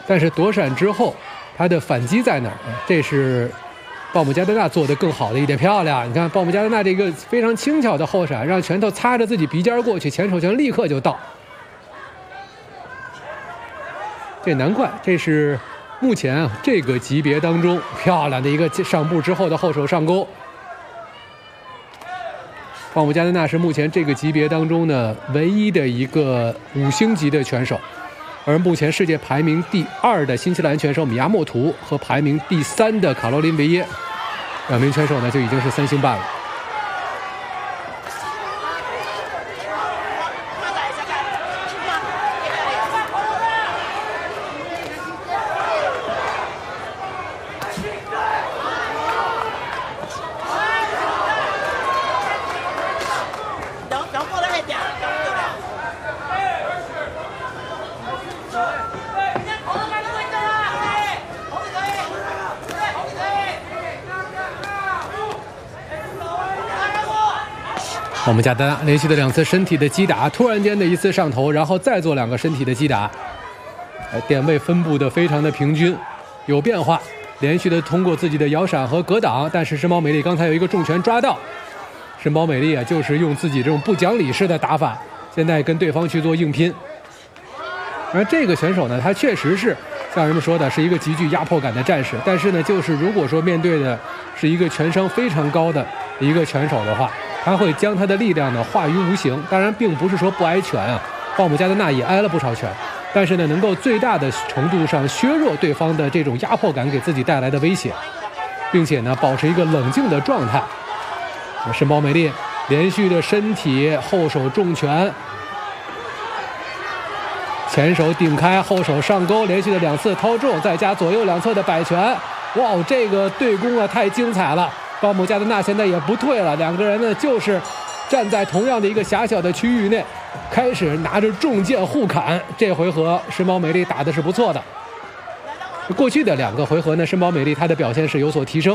但是躲闪之后，他的反击在哪儿？这是鲍姆加德纳做得更好的一点，漂亮！你看鲍姆加德纳这个非常轻巧的后闪，让拳头擦着自己鼻尖过去，前手拳立刻就到。这难怪，这是目前啊这个级别当中漂亮的一个上步之后的后手上勾。鲍姆加德纳是目前这个级别当中呢唯一的一个5星级的拳手，而目前世界排名第2的新西兰拳手米亚莫图和排名第3的卡罗琳维耶2名拳手呢就已经是3星半了。鲍姆加德纳连续的2次身体的击打，突然间的一次上头，然后再做2个身体的击打，点位分布的非常的平均，有变化，连续的通过自己的摇闪和格挡，但是申包美丽刚才有一个重拳抓到，申包美丽啊就是用自己这种不讲理式的打法，现在跟对方去做硬拼。而这个选手呢，他确实是像人们说的是一个极具压迫感的战士，但是呢，就是如果说面对的是一个拳商非常高的一个拳手的话，他会将他的力量呢化于无形。当然并不是说不挨拳啊，鲍姆加德纳也挨了不少拳，但是呢能够最大的程度上削弱对方的这种压迫感给自己带来的威胁，并且呢保持一个冷静的状态。申包美丽连续的身体后手重拳，前手顶开，后手上勾，连续的2次掏重，再加左右两侧的摆拳，哇，这个对攻啊太精彩了！鲍姆加德纳现在也不退了，两个人呢就是站在同样的一个狭小的区域内，开始拿着重剑互砍。这回合申包美丽打的是不错的，过去的2个回合呢，申包美丽她的表现是有所提升。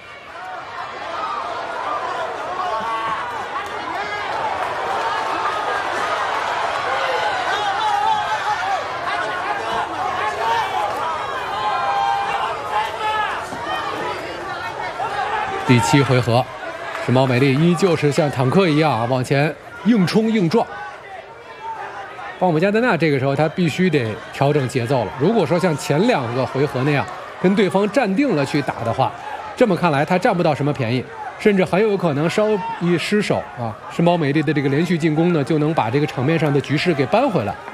第7回合，申包美丽依旧是像坦克一样啊往前硬冲硬撞。鲍姆加德纳这个时候他必须得调整节奏了。如果说像前2个回合那样跟对方站定了去打的话，这么看来他占不到什么便宜，甚至很有可能稍一失手啊，申包美丽的这个连续进攻呢就能把这个场面上的局势给扳回来。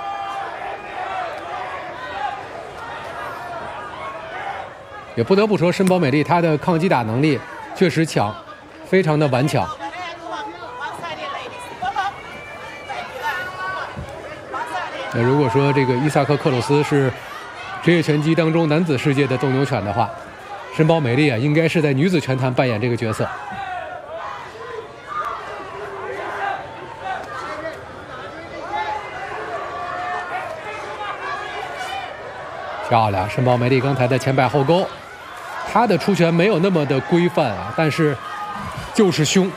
也不得不说，申包美丽她的抗击打能力确实强，非常的顽强。那如果说这个伊萨克·克鲁斯是职业拳击当中男子世界的斗牛犬的话，申包美丽啊应该是在女子拳坛扮演这个角色。漂亮，申包美丽刚才的前摆后勾，她的出拳没有那么的规范啊，但是就是凶。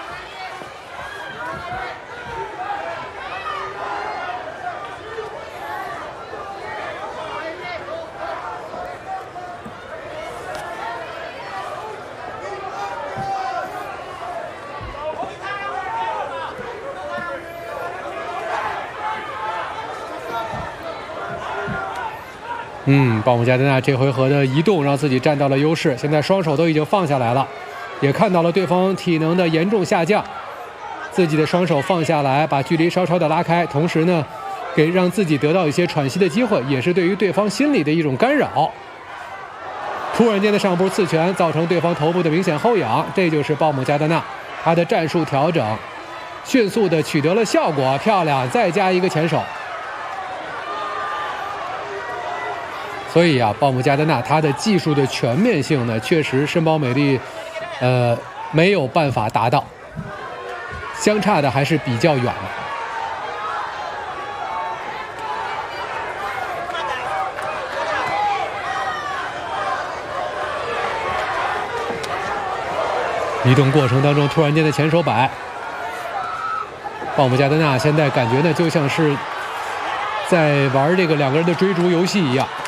鲍姆加德纳这回合的移动让自己占到了优势，现在双手都已经放下来了，也看到了对方体能的严重下降，自己的双手放下来，把距离稍稍的拉开，同时呢让自己得到一些喘息的机会，也是对于对方心理的一种干扰。突然间的上步刺拳造成对方头部的明显后仰，这就是鲍姆加德纳他的战术调整迅速的取得了效果，漂亮，再加一个前手。所以啊，鲍姆加德纳他的技术的全面性呢，确实申包美丽没有办法达到，相差的还是比较远的。移动过程当中突然间的前手摆，鲍姆加德纳现在感觉呢就像是在玩这个2个人的追逐游戏一样，